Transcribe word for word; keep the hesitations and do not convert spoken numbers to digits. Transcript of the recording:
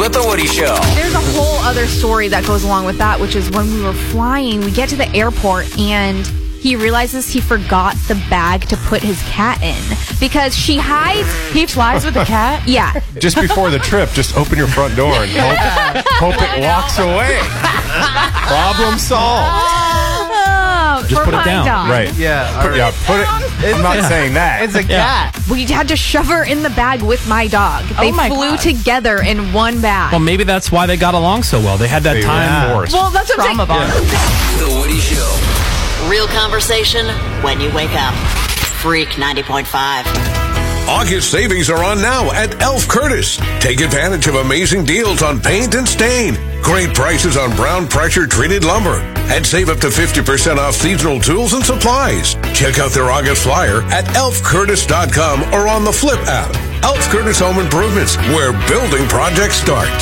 with The Woody Show. There's a whole other story that goes along with that, which is when we were flying, we get to the airport and he realizes he forgot the bag to put his cat in because she hides. He flies with the cat? Yeah. Just before the trip, just open your front door and hope, hope it walks away. Problem solved. Oh, Just for put it my down. dog. Right. Yeah. all Put, right. yeah, put it. I'm not Yeah. saying that. It's a cat. We had to shove her in the bag with my dog. They Oh my flew God. together in one bag. Well, maybe that's why they got along so well. They had that They were time. forced. Well, that's what I'm Trauma saying. bond. The Woody Show. Real conversation when you wake up. Freak ninety point five. August savings are on now at Elf Curtis. Take advantage of amazing deals on paint and stain. Great prices on brown pressure treated lumber. And save up to fifty percent off seasonal tools and supplies. Check out their August flyer at elf curtis dot com or on the Flip app. Elf Curtis Home Improvements, where building projects start.